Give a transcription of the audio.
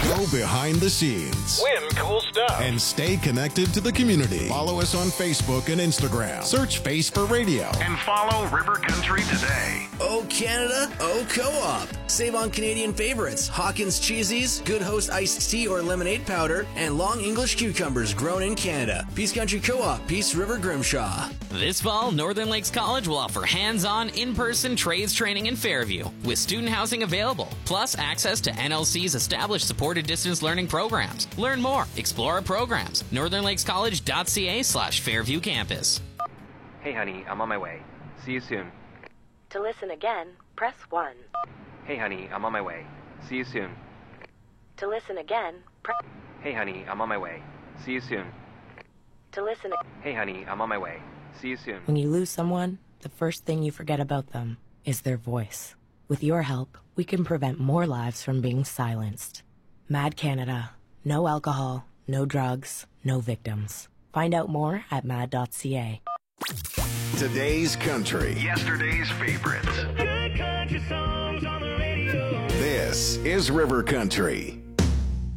Go behind the scenes. Win cool stuff. And stay connected to the community. Follow us on Facebook and Instagram. Search Face for Radio. And follow River Country today. Oh Canada, oh Co-op. Save on Canadian favorites, Hawkins Cheesies, Good Host iced tea or lemonade powder, and long English cucumbers grown in Canada. Peace Country Co-op, Peace River Grimshaw. This fall, Northern Lakes College will offer hands-on, in-person trades training in Fairview, with student housing available, plus access to NLC's established supported distance learning programs. Learn more. Explore our programs. northernlakescollege.ca/Fairview Campus. Hey honey, I'm on my way. See you soon. To listen again, press 1. Hey honey, I'm on my way. See you soon. To listen again, press... Hey honey, I'm on my way. See you soon. To listen... Hey honey, I'm on my way. See you soon. When you lose someone, the first thing you forget about them is their voice. With your help, we can prevent more lives from being silenced. Mad Canada. No alcohol, no drugs, no victims. Find out more at mad.ca. Today's country. Yesterday's favorites. This is River Country.